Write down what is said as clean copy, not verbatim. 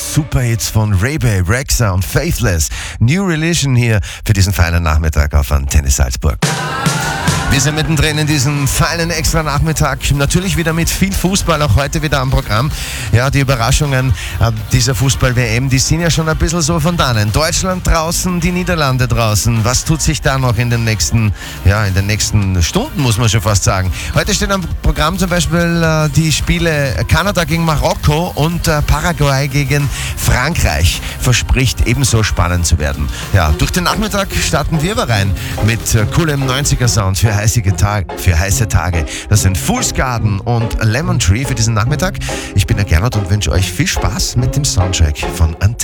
Superhits von Ray Bay, Rexa und Faithless. New Religion hier für diesen feinen Nachmittag auf Antenne Salzburg. Wir sind mittendrin in diesem feinen Extra-Nachmittag. Natürlich wieder mit viel Fußball, auch heute wieder am Programm. Ja, die Überraschungen dieser Fußball-WM, die sind ja schon ein bisschen so von dannen. Deutschland draußen, die Niederlande draußen. Was tut sich da noch in den nächsten Stunden, muss man schon fast sagen. Heute steht am Programm zum Beispiel die Spiele Kanada gegen Marokko und Paraguay gegen Frankreich. Verspricht ebenso spannend zu werden. Ja, durch den Nachmittag starten wir aber rein mit coolem 90er-Sound für heiße Tage. Das sind Fool's Garden und Lemon Tree für diesen Nachmittag. Ich bin der Gernot und wünsche euch viel Spaß mit dem Soundtrack von Antenne.